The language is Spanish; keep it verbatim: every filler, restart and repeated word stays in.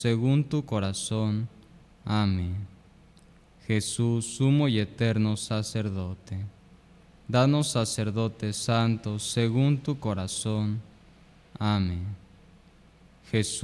según tu corazón. Amén. Jesús, sumo y eterno sacerdote, danos sacerdotes santos según tu corazón. Amén. Jesús,